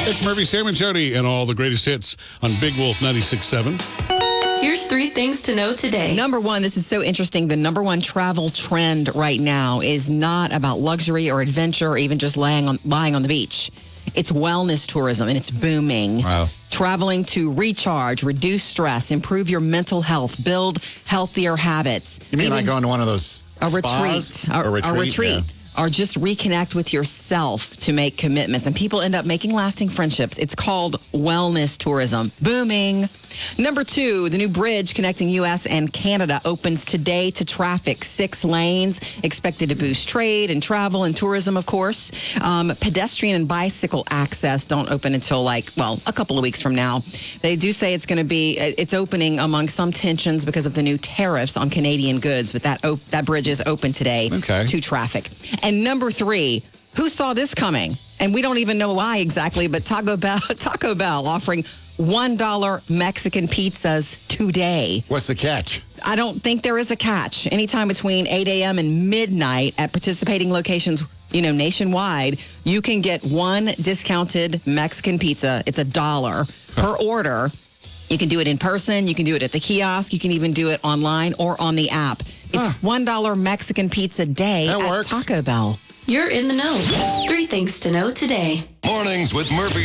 It's Murphy, Sam, and Jody, and all the greatest hits on Big Wolf 96.7. Here's 3 things to know today. Number one, this is so interesting. The number one travel trend right now is not about luxury or adventure or even just lying on the beach. It's wellness tourism, and it's booming. Wow. Traveling to recharge, reduce stress, improve your mental health, build healthier habits. You mean Even like going to one of those a spas? retreat. Yeah. Or just reconnect with yourself to make commitments. And people end up making lasting friendships. It's called wellness tourism. Booming. Number 2, the new bridge connecting U.S. and Canada opens today to traffic. 6 lanes, expected to boost trade and travel and tourism, of course. Pedestrian and bicycle access don't open until a couple of weeks from now. They do say it's opening among some tensions because of the new tariffs on Canadian goods, but that bridge is open today to traffic. And number 3, who saw this coming? And we don't even know why exactly, but Taco Bell offering $1 Mexican pizzas today. What's the catch? I don't think there is a catch. Anytime between 8 a.m. and midnight at participating locations, nationwide, you can get 1 discounted Mexican pizza. It's $1 per order. You can do it in person. You can do it at the kiosk. You can even do it online or on the app. It's $1 Mexican pizza day at works. Taco Bell. You're in the know. 3 things to know today. Mornings with Murphy,